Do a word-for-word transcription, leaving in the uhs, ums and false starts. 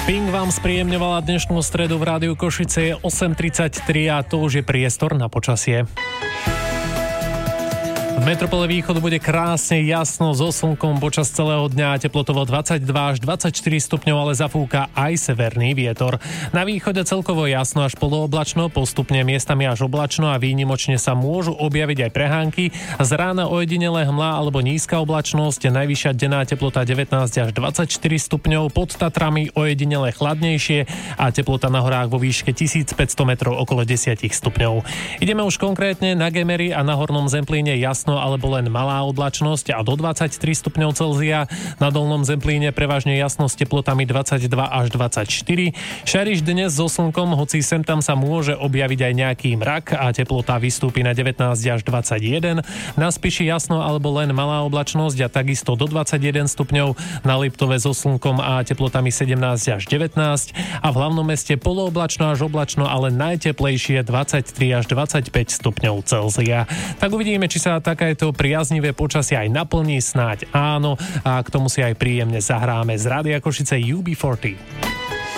Ping vám spríjemňovala dnešnú stredu v Rádiu Košice, je osem tridsaťtri a to už je priestor na počasie. V metropole Východ bude krásne jasno so slnkom počas celého dňa, teplotovo dvadsaťdva až dvadsaťštyri stupňov, ale zafúka aj severný vietor. Na východe celkovo jasno až polooblačno, postupne miestami až oblačno a výnimočne sa môžu objaviť aj prehánky. Z rána ojedinele hmla alebo nízka oblačnosť, najvyššia denná teplota devätnásť až dvadsaťštyri stupňov, pod Tatrami ojedinele chladnejšie a teplota na horách vo výške tisícpäťsto metrov okolo desať stupňov. Ideme už konkrétne na Gemery a na Hornom Zemplíne jasno alebo len malá oblačnosť a do dvadsaťtri stupňov Celzia. Na Dolnom Zemplíne prevažne jasno s teplotami dvadsaťdva až dvadsaťštyri. Šariš dnes so slnkom, hoci sem tam sa môže objaviť aj nejaký mrak a teplota vystúpi na devätnásť až dvadsaťjeden. Na Spiši jasno alebo len malá oblačnosť a takisto do dvadsaťjeden stupňov. Na Liptove so slnkom a teplotami sedemnásť až devätnásť a v hlavnom meste polooblačno až oblačno, ale najteplejšie dvadsaťtri až dvadsaťpäť stupňov Celzia. Tak uvidíme, či sa takéto priaznivé počasie aj naplní, snáď áno, a k tomu si aj príjemne zahráme z Rádia Košice U B štyridsať.